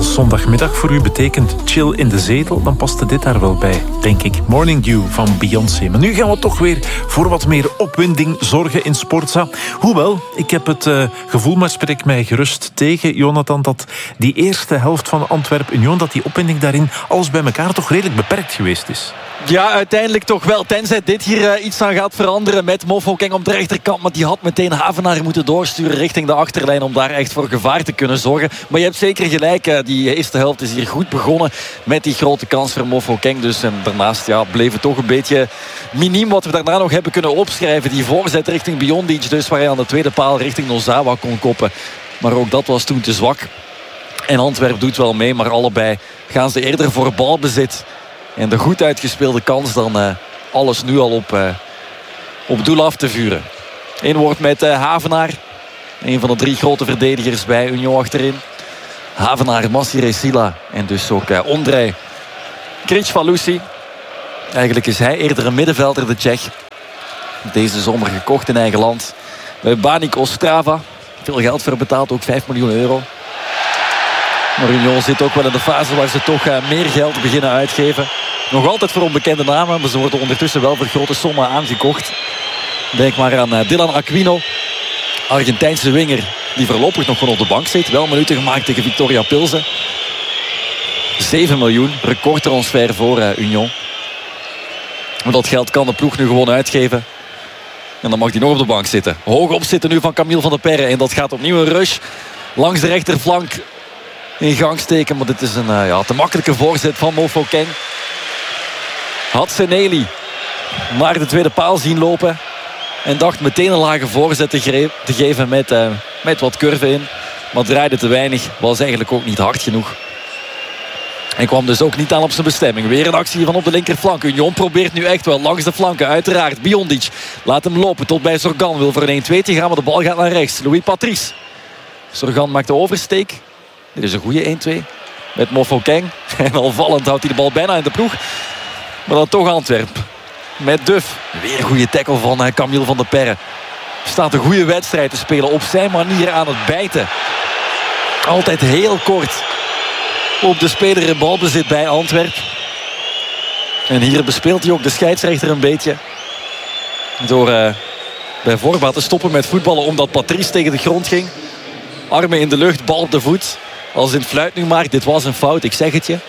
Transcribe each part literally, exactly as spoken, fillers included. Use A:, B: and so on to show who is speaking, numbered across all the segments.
A: als zondagmiddag voor u betekent chill in de zetel, dan paste dit daar wel bij, denk ik. Morning Dew van Beyoncé. Maar nu gaan we toch weer voor wat meer opwinding zorgen in Sportza. Hoewel, ik heb het uh, gevoel, maar spreek mij gerust tegen, Jonathan, dat die eerste helft van Antwerp Union, dat die opwinding daarin alles bij elkaar toch redelijk beperkt geweest is.
B: Ja, uiteindelijk toch wel. Tenzij dit hier uh, iets aan gaat veranderen met Mofokeng op de rechterkant. Maar die had meteen Havenaar moeten doorsturen richting de achterlijn om daar echt voor gevaar te kunnen zorgen. Maar je hebt zeker gelijk. Uh, die eerste helft is hier goed begonnen met die grote kans voor Mofokeng. Dus en daarnaast ja, bleef het toch een beetje miniem wat we daarna nog hebben kunnen opschrijven. Die voorzet richting Biondic, dus waar hij aan de tweede paal richting Nozawa kon koppen. Maar ook dat was toen te zwak. En Antwerp doet wel mee, maar allebei gaan ze eerder voor balbezit. En de goed uitgespeelde kans dan uh, alles nu al op, uh, op doel af te vuren. Eén woord met uh, Havenaar. Een van de drie grote verdedigers bij Union achterin. Havenaar, Massiré Sila en dus ook uh, Ondrej Kricvalusi. Eigenlijk is hij eerder een middenvelder, de Tsjech. Deze zomer gekocht in eigen land. Bij Banik Ostrava. Veel geld voor betaald, ook vijf miljoen euro. Maar Union zit ook wel in de fase waar ze toch uh, meer geld beginnen uitgeven. Nog altijd voor onbekende namen, maar ze worden ondertussen wel voor grote sommen aangekocht. Denk maar aan uh, Dylan Aquino, Argentijnse winger, die voorlopig nog gewoon op de bank zit. Wel minuten gemaakt tegen Victoria Pilsen. zeven miljoen, recordtransfer voor uh, Union. Maar dat geld kan de ploeg nu gewoon uitgeven. En dan mag hij nog op de bank zitten. Hoog opzitten nu van Camille van der Perre. En dat gaat opnieuw een rush langs de rechterflank in gang steken. Maar dit is een uh, ja, te makkelijke voorzet van Mofokeng. Had Seneli naar de tweede paal zien lopen. En dacht meteen een lage voorzet te, gre- te geven met, uh, met wat curve in. Maar draaide te weinig. Was eigenlijk ook niet hard genoeg. En kwam dus ook niet aan op zijn bestemming. Weer een actie van op de linkerflank. Union probeert nu echt wel langs de flanken. Uiteraard Biondic laat hem lopen tot bij Zorgan. Wil voor een één twee gaan, maar de bal gaat naar rechts. Louis Patrice. Zorgan maakt de oversteek. Dit is een goede één twee. Met Mofokeng. En al vallend houdt hij de bal bijna in de ploeg. Maar dan toch Antwerp. Met Duff. Weer een goede tackle van uh, Camille van der Perre. Staat een goede wedstrijd te spelen. Op zijn manier aan het bijten. Altijd heel kort. Op de speler in balbezit bij Antwerp. En hier bespeelt hij ook de scheidsrechter een beetje. Door uh, bij voorbaat te stoppen met voetballen. Omdat Patrice tegen de grond ging. Armen in de lucht, bal op de voet. Als in het fluit nu maar. Dit was een fout, ik zeg het je.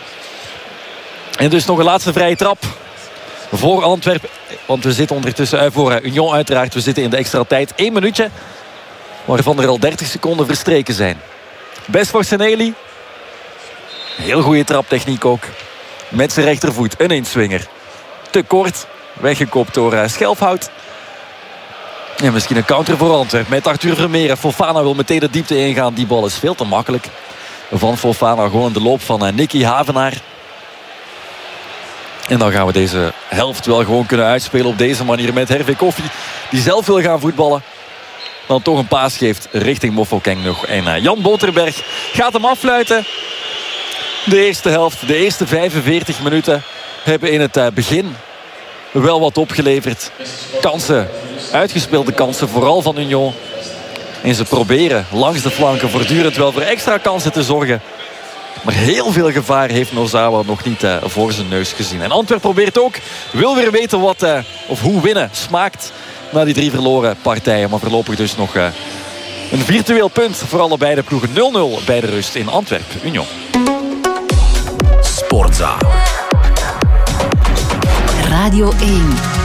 B: En dus nog een laatste vrije trap. Voor Antwerpen. Want we zitten ondertussen uit voor Union uiteraard. We zitten in de extra tijd. Eén minuutje. Waarvan er al dertig seconden verstreken zijn. Best voor Seneli. Heel goede traptechniek ook. Met zijn rechtervoet. Een inswinger. Te kort. Weggekopt door uh, Schelfhout. En misschien een counter voor Antwerpen. Met Arthur Vermeer. Fofana wil meteen de diepte ingaan. Die bal is veel te makkelijk. Van Fofana gewoon in de loop van uh, Nicky Havenaar. En dan gaan we deze helft wel gewoon kunnen uitspelen op deze manier. Met Hervé Koffie. Die zelf wil gaan voetballen. Dan toch een paas geeft richting Mofokeng nog. En uh, Jan Boterberg gaat hem affluiten. De eerste helft, de eerste vijfenveertig minuten hebben in het uh, begin wel wat opgeleverd. Kansen, uitgespeelde kansen, vooral van Union. En ze proberen langs de flanken voortdurend wel voor extra kansen te zorgen. Maar heel veel gevaar heeft Nozawa nog niet uh, voor zijn neus gezien. En Antwerp probeert ook, wil weer weten wat, uh, of hoe winnen smaakt na die drie verloren partijen. Maar voorlopig dus nog uh, een virtueel punt voor allebei de ploegen. nul nul bij de rust in Antwerp, Union.
C: Sportza.
D: Radio één.